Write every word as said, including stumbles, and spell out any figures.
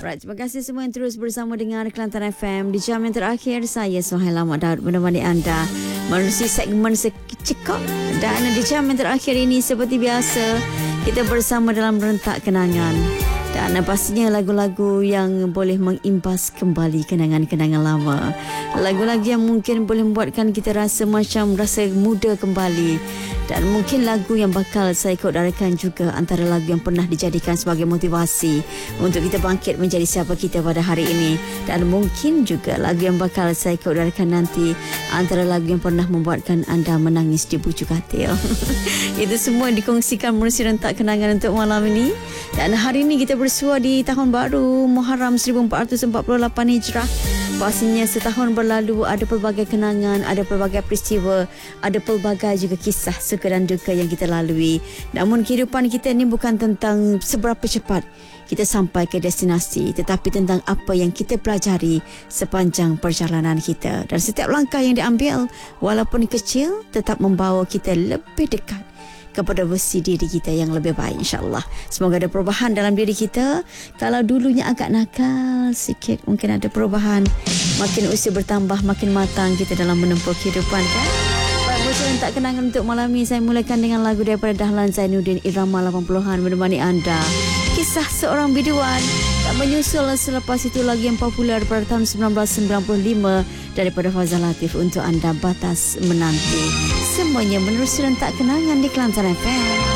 Alright, terima kasih semua yang terus bersama dengan Kelantan F M. Di jam yang terakhir, saya Suhaila Mak Daud menemani anda menerusi segmen Sekecekak. Dan di jam yang terakhir ini, seperti biasa, kita bersama dalam rentak kenangan. Dan pastinya lagu-lagu yang boleh mengimbas kembali kenangan-kenangan lama. Lagu-lagu yang mungkin boleh membuatkan kita rasa macam rasa muda kembali. Dan mungkin lagu yang bakal saya kodarakan juga antara lagu yang pernah dijadikan sebagai motivasi untuk kita bangkit menjadi siapa kita pada hari ini. Dan mungkin juga lagu yang bakal saya kodarakan nanti antara lagu yang pernah membuatkan anda menangis di bucu katil. Itu semua dikongsikan menerusi rentak kenangan untuk malam ini. Dan hari ini kita bersua di tahun baru Muharram seribu empat ratus empat puluh lapan Hijrah. Pastinya setahun berlalu, ada pelbagai kenangan, ada pelbagai peristiwa, ada pelbagai juga kisah suka dan duka yang kita lalui. Namun kehidupan kita ini bukan tentang seberapa cepat kita sampai ke destinasi, tetapi tentang apa yang kita pelajari sepanjang perjalanan kita. Dan setiap langkah yang diambil, walaupun kecil, tetap membawa kita lebih dekat kepada versi diri kita yang lebih baik, insyaAllah. Semoga ada perubahan dalam diri kita. Kalau dulunya agak nakal sikit, mungkin ada perubahan. Makin usia bertambah, makin matang kita dalam menempuh kehidupan, kan? Baik, bocoran tak kenangan untuk malam ini, saya mulakan dengan lagu daripada Dahlan Zainuddin, irama lapan puluhan menemani anda. Kisah seorang biduan. Tak menyusul selepas itu lagi yang popular pada tahun sembilan belas sembilan puluh lima daripada Fazal Latif untuk anda, Batas Menanti. Semuanya menerusi rentak kenangan di Kelantan F M.